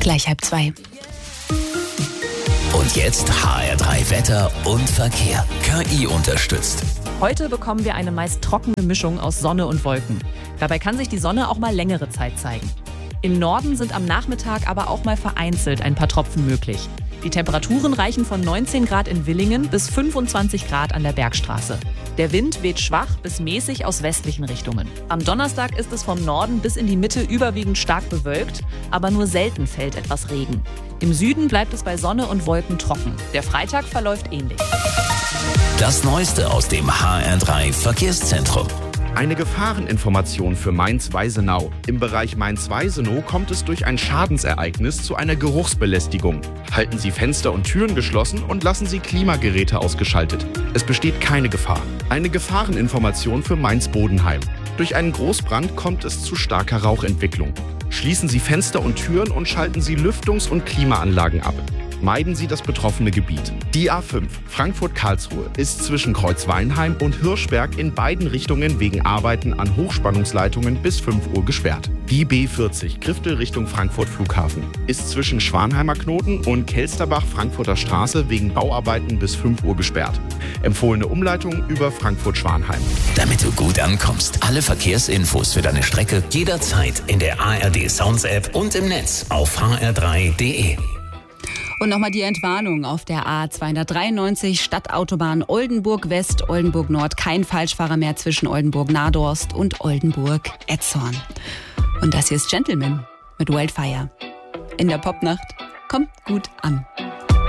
Gleich 1:30. Und jetzt HR3 Wetter und Verkehr. KI unterstützt. Heute bekommen wir eine meist trockene Mischung aus Sonne und Wolken. Dabei kann sich die Sonne auch mal längere Zeit zeigen. Im Norden sind am Nachmittag aber auch mal vereinzelt ein paar Tropfen möglich. Die Temperaturen reichen von 19 Grad in Villingen bis 25 Grad an der Bergstraße. Der Wind weht schwach bis mäßig aus westlichen Richtungen. Am Donnerstag ist es vom Norden bis in die Mitte überwiegend stark bewölkt, aber nur selten fällt etwas Regen. Im Süden bleibt es bei Sonne und Wolken trocken. Der Freitag verläuft ähnlich. Das Neueste aus dem HR3 Verkehrszentrum. Eine Gefahreninformation für Mainz-Weisenau. Im Bereich Mainz-Weisenow kommt es durch ein Schadensereignis zu einer Geruchsbelästigung. Halten Sie Fenster und Türen geschlossen und lassen Sie Klimageräte ausgeschaltet. Es besteht keine Gefahr. Eine Gefahreninformation für Mainz-Bodenheim. Durch einen Großbrand kommt es zu starker Rauchentwicklung. Schließen Sie Fenster und Türen und schalten Sie Lüftungs- und Klimaanlagen ab. Meiden Sie das betroffene Gebiet. Die A5 Frankfurt-Karlsruhe ist zwischen Kreuzweinheim und Hirschberg in beiden Richtungen wegen Arbeiten an Hochspannungsleitungen bis 5 Uhr gesperrt. Die B40 Griftel Richtung Frankfurt Flughafen ist zwischen Schwanheimer Knoten und Kelsterbach-Frankfurter Straße wegen Bauarbeiten bis 5 Uhr gesperrt. Empfohlene Umleitung über Frankfurt-Schwanheim. Damit du gut ankommst, alle Verkehrsinfos für deine Strecke jederzeit in der ARD Sounds App und im Netz auf hr3.de. Und nochmal die Entwarnung auf der A293 Stadtautobahn Oldenburg West, Oldenburg Nord. Kein Falschfahrer mehr zwischen Oldenburg-Nadorst und Oldenburg-Etzhorn. Und das hier ist Gentleman mit Wildfire. In der Popnacht kommt gut an.